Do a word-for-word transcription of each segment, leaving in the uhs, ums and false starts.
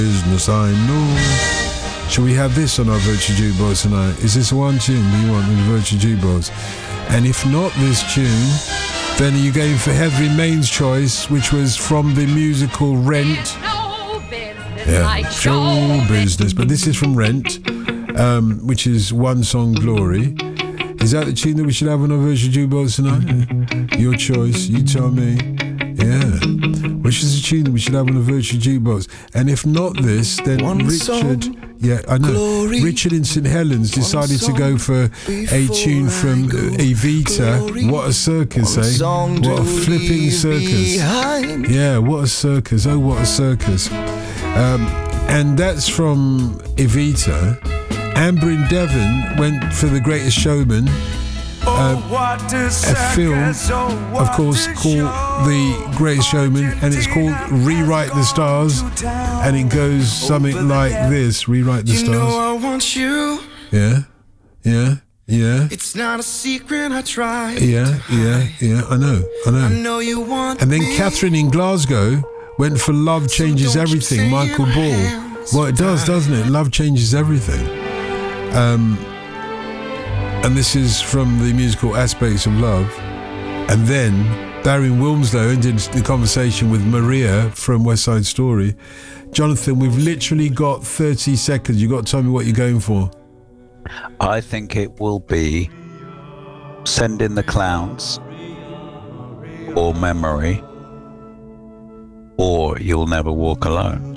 Business, I know. Shall we have this on our Virtual Jukebox tonight? Is this one tune you want in the Virtual Jukebox? And if not this tune, then are you going for Heather Main's choice, which was from the musical Rent? Yeah, show business. But this is from Rent, um, which is One Song Glory. Is that the tune that we should have on our Virtual Jukebox tonight? Your choice, you tell me. Yeah. Which is the tune that we should have on the Virtual Jukebox? And if not this, then One Richard... Yeah, I know. Glory. Richard in Saint Helens decided to go for a tune from Evita. Glory. What a circus, eh? What a flipping circus. Behind. Yeah, what a circus. Oh, what a circus. Um, and that's from Evita. Amber in Devon went for The Greatest Showman. Uh, a film, of course, called The Greatest Showman, and it's called Rewrite the Stars, and it goes something like this: Rewrite the Stars. You know I want you. Yeah, yeah, yeah. It's not a secret I try. Yeah, yeah, yeah. I know, I know. I know you want. And then Catherine in Glasgow went for Love Changes Everything. Michael Ball. Well, it does, doesn't it? Love changes everything. Um. And this is from the musical Aspects of Love. And then Darren Wilmslow ended the conversation with Maria from West Side Story. Jonathan, we've literally got thirty seconds. You've got to tell me what you're going for. I think it will be Send in the Clowns or Memory or You'll Never Walk Alone.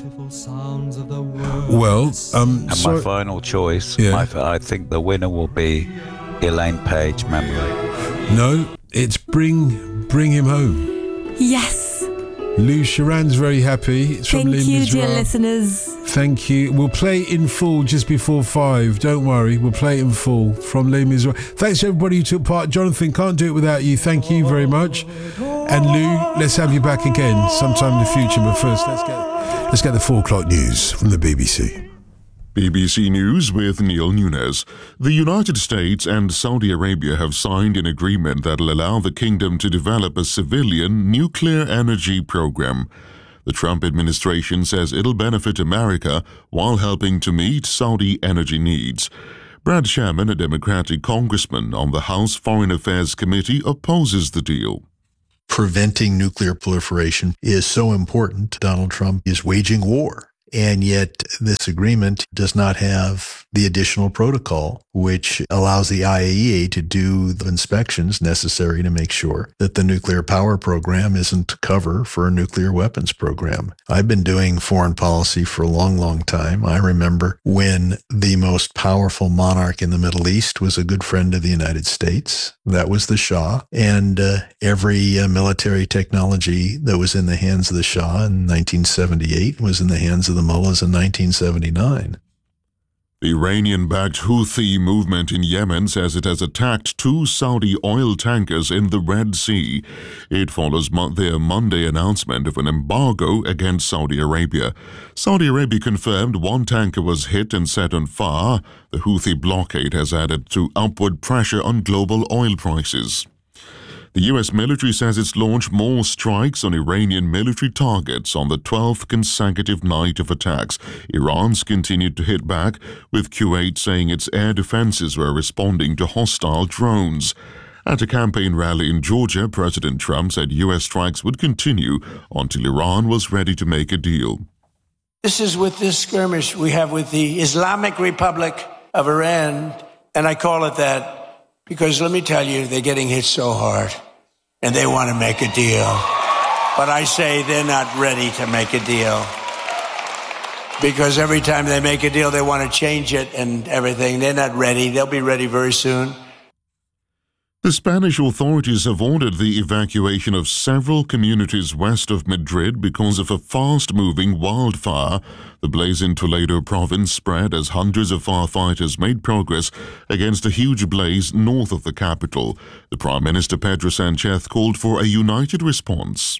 Well, um, and so, my final choice, yeah. my, I think the winner will be Elaine Page, Memory. No, it's Bring Bring Him Home. Yes. Lou Sharan's very happy. It's Thank from you, Les dear Miserables. listeners. Thank you. We'll play it in full just before five. Don't worry, we'll play it in full from Les Miserables. Thanks to everybody who took part. Jonathan, can't do it without you. Thank you very much. And Lou, let's have you back again sometime in the future. But first, let's get let's get the four o'clock news from the B B C. B B C News with Neil Nunes. The United States and Saudi Arabia have signed an agreement that will allow the kingdom to develop a civilian nuclear energy program. The Trump administration says it'll benefit America while helping to meet Saudi energy needs. Brad Sherman, a Democratic congressman on the House Foreign Affairs Committee, opposes the deal. Preventing nuclear proliferation is so important. Donald Trump is waging war. And yet this agreement does not have the additional protocol, which allows the I A E A to do the inspections necessary to make sure that the nuclear power program isn't cover for a nuclear weapons program. I've been doing foreign policy for a long, long time. I remember when the most powerful monarch in the Middle East was a good friend of the United States. That was the Shah. And uh, every uh, military technology that was in the hands of the Shah in nineteen seventy-eight was in the hands of the mullahs in nineteen seventy-nine. The Iranian-backed Houthi movement in Yemen says it has attacked two Saudi oil tankers in the Red Sea. It follows mo- their Monday announcement of an embargo against Saudi Arabia. Saudi Arabia confirmed one tanker was hit and set on fire. The Houthi blockade has added to upward pressure on global oil prices. The U S military says it's launched more strikes on Iranian military targets on the twelfth consecutive night of attacks. Iran's continued to hit back, with Kuwait saying its air defenses were responding to hostile drones. At a campaign rally in Georgia, President Trump said U S strikes would continue until Iran was ready to make a deal. This is with this skirmish we have with the Islamic Republic of Iran, and I call it that because, let me tell you, they're getting hit so hard. And they want to make a deal. But I say they're not ready to make a deal. Because every time they make a deal, they want to change it and everything. They're not ready. They'll be ready very soon. The Spanish authorities have ordered the evacuation of several communities west of Madrid because of a fast-moving wildfire. The blaze in Toledo province spread as hundreds of firefighters made progress against a huge blaze north of the capital. The Prime Minister Pedro Sánchez called for a united response.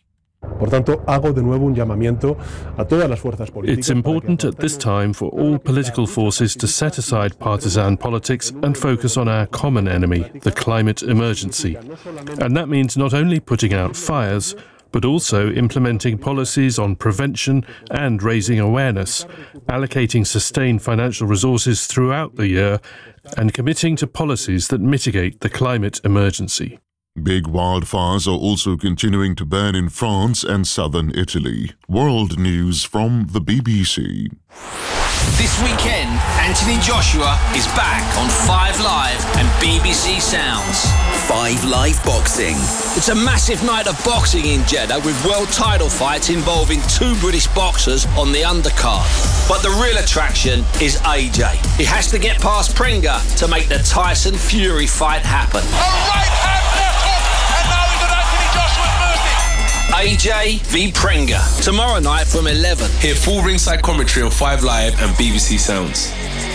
It's important at this time for all political forces to set aside partisan politics and focus on our common enemy, the climate emergency. And that means not only putting out fires, but also implementing policies on prevention and raising awareness, allocating sustained financial resources throughout the year, and committing to policies that mitigate the climate emergency. Big wildfires are also continuing to burn in France and southern Italy. World news from the B B C. This weekend, Anthony Joshua is back on Five Live and B B C Sounds. Five Live Boxing. It's a massive night of boxing in Jeddah with world title fights involving two British boxers on the undercard. But the real attraction is A J. He has to get past Pringa to make the Tyson Fury fight happen. A right hand left hook, and now he's at Anthony Joshua's mercy. A J v Pringa. Tomorrow night from eleven. Hear full ringside commentary on Five Live and B B C Sounds.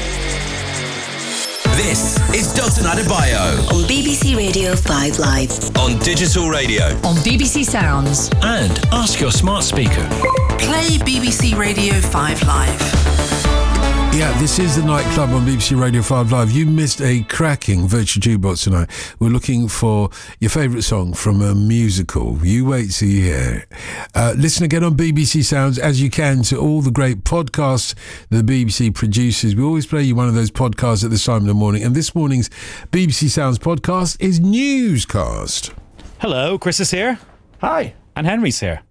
This is Dalton Adebayo on B B C Radio five Live, on digital radio, on B B C Sounds, and ask your smart speaker. Play B B C Radio five Live. Yeah, this is the nightclub on B B C Radio five Live. You missed a cracking Virtual Jukebox tonight. We're looking for your favourite song from a musical. You wait till you hear it. Uh, listen again on B B C Sounds as you can to all the great podcasts the B B C produces. We always play you one of those podcasts at this time in the morning. And this morning's B B C Sounds podcast is Newscast. Hello, Chris is here. Hi. And Henry's here.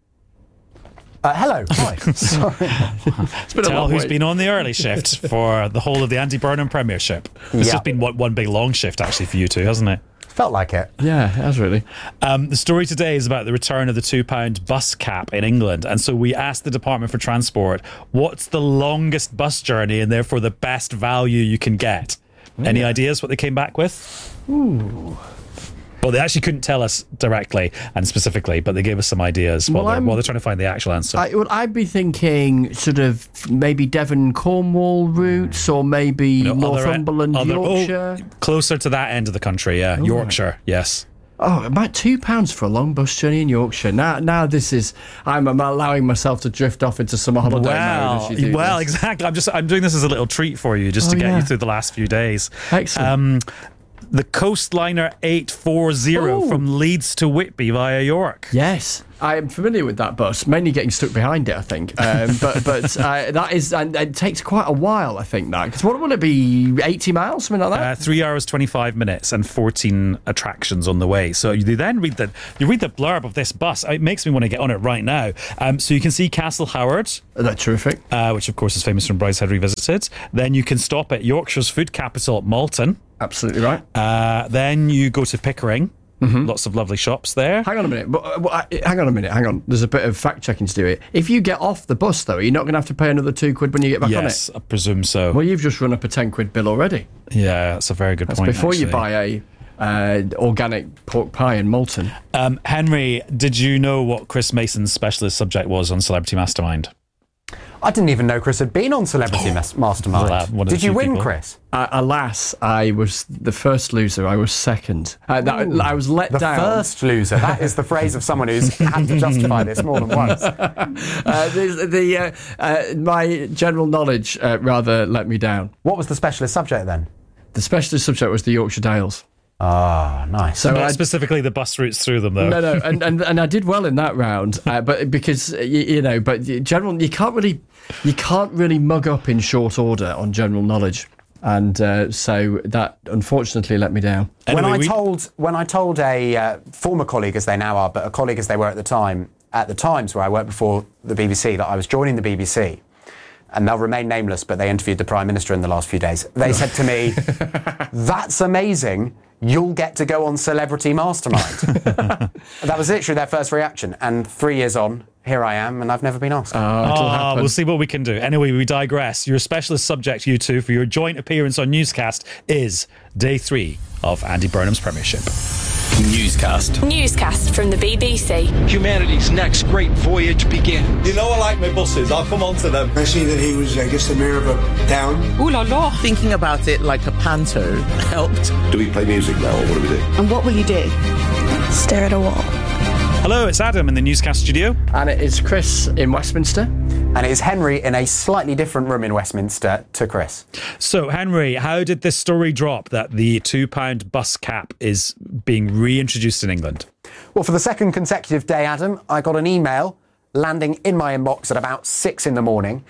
Uh, hello. Hi. Sorry. It's been Tell who's way. been on the early shift for the whole of the Andy Burnham Premiership. This yeah. has been one, one big long shift, actually, for you two, hasn't it? Felt like it. Yeah, it has really. Um, the story today is about the return of the two pound bus cap in England. And so we asked the Department for Transport, what's the longest bus journey and therefore the best value you can get? Yeah. Any ideas what they came back with? Ooh. Well, they actually couldn't tell us directly and specifically, but they gave us some ideas while, well, they're, while they're trying to find the actual answer. I, well, I'd be thinking sort of maybe Devon, Cornwall routes, or maybe you know, Northumberland, other, Yorkshire. Oh, closer to that end of the country, yeah. Oh, Yorkshire, right. Yes. Oh, about two pounds for a long bus journey in Yorkshire. Now, now this is I'm, I'm allowing myself to drift off into some holiday well, mode. As you do well, this. exactly. I'm just I'm doing this as a little treat for you, just oh, to get yeah. you through the last few days. Excellent. Um, The Coastliner eight forty Ooh. From Leeds to Whitby via York. Yes, I am familiar with that bus, mainly getting stuck behind it, I think. Um, but but uh, that is, and it takes quite a while, I think, that. Because what will it be, eighty miles, something like that? Uh, three hours, twenty-five minutes and fourteen attractions on the way. So you then read the, you read the blurb of this bus. It makes me want to get on it right now. Um, so you can see Castle Howard. That's terrific. Uh, which, of course, is famous from Brideshead Revisited. Then you can stop at Yorkshire's food capital, Malton. Absolutely right. Uh, then you go to Pickering. Mm-hmm. Lots of lovely shops there. Hang on a minute. But, uh, hang on a minute. Hang on. There's a bit of fact checking to do it. If you get off the bus, though, are you not going to have to pay another two quid when you get back yes, on it? Yes, I presume so. Well, you've just run up a ten quid bill already. Yeah, that's a very good that's point. Before actually. you buy a uh, organic pork pie in Malton. Um, Henry, did you know what Chris Mason's specialist subject was on Celebrity Mastermind? I didn't even know Chris had been on Celebrity oh, Mastermind. Well, Did you win, people. Chris? Uh, alas, I was the first loser. I was second. Uh, that, I was let the down. The first loser. That is the phrase of someone who's had to justify this more than once. uh, the, the uh, uh, my general knowledge uh, rather let me down. What was the specialist subject then? The specialist subject was the Yorkshire Dales. Ah, oh, nice. So not specifically the bus routes through them, though. No, no, and and, and I did well in that round, uh, but because you, you know, but general, you can't really, you can't really mug up in short order on general knowledge, and uh, so that unfortunately let me down. When anyway, I we... told when I told a uh, former colleague, as they now are, but a colleague as they were at the time, at the Times where I worked before the B B C, that I was joining the B B C. And they'll remain nameless, but they interviewed the Prime Minister in the last few days. They said to me, "That's amazing. You'll get to go on Celebrity Mastermind." That was literally their first reaction. And three years on, here I am, and I've never been asked. Oh, oh we'll see what we can do. Anyway, we digress. Your specialist subject, you two, for your joint appearance on Newscast is day three of Andy Burnham's Premiership. Newscast. Newscast from the B B C. Humanity's next great voyage begins. You know I like my buses. I'll come on to them. I see that he was, I guess, the mayor of a town. Ooh la la. Thinking about it like a panto helped. Do we play music now, or what do we do? And what will you do? Stare at a wall. Hello, it's Adam in the Newscast studio. And it is Chris in Westminster. And it is Henry in a slightly different room in Westminster to Chris. So, Henry, how did this story drop that the two pound bus cap is being reintroduced in England? Well, for the second consecutive day, Adam, I got an email landing in my inbox at about six in the morning.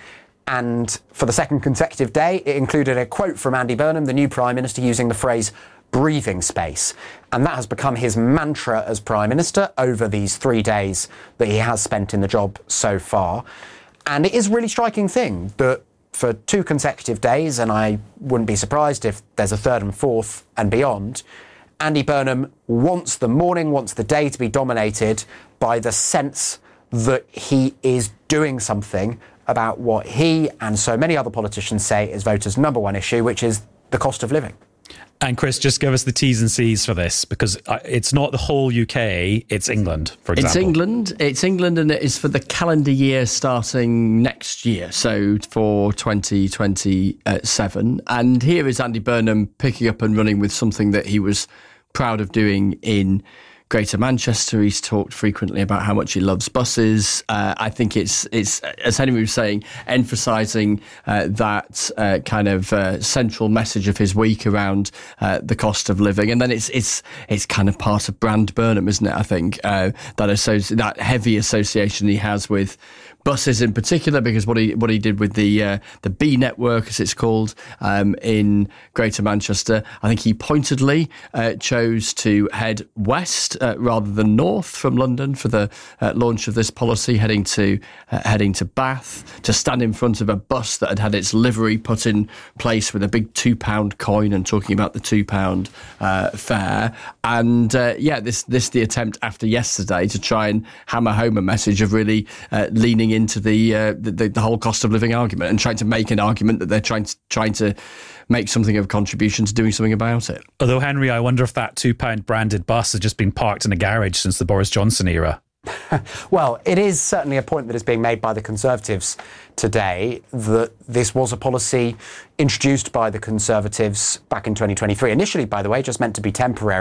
And for the second consecutive day, it included a quote from Andy Burnham, the new Prime Minister, using the phrase breathing space. And that has become his mantra as Prime Minister over these three days that he has spent in the job so far. And it is a really striking thing that for two consecutive days, and I wouldn't be surprised if there's a third and fourth and beyond, Andy Burnham wants the morning, wants the day to be dominated by the sense that he is doing something about what he and so many other politicians say is voters' number one issue, which is the cost of living. And Chris, just give us the T's and C's for this, because it's not the whole U K, it's England, for example. It's England, it's England, and it is for the calendar year starting next year, so for twenty twenty-seven. And here is Andy Burnham picking up and running with something that he was proud of doing in Greater Manchester. He's talked frequently about how much he loves buses. Uh, I think it's, it's as Henry was saying, emphasising uh, that uh, kind of uh, central message of his week around uh, the cost of living. And then it's it's it's kind of part of brand Burnham, isn't it? I think uh, that associ- that heavy association he has with buses in particular, because what he what he did with the uh, the B network, as it's called, um, in Greater Manchester, I think he pointedly uh, chose to head west uh, rather than north from London for the uh, launch of this policy, heading to uh, heading to Bath to stand in front of a bus that had had its livery put in place with a big two pound coin and talking about the two pound uh, fare. And uh, yeah, this this the attempt after yesterday to try and hammer home a message of really uh, leaning in into the, uh, the the whole cost of living argument and trying to make an argument that they're trying to trying to make something of a contribution to doing something about it. Although, Henry, I wonder if that two pound branded bus has just been parked in a garage since the Boris Johnson era. Well, it is certainly a point that is being made by the Conservatives today, that this was a policy introduced by the Conservatives back in twenty twenty-three. Initially, by the way, just meant to be temporary.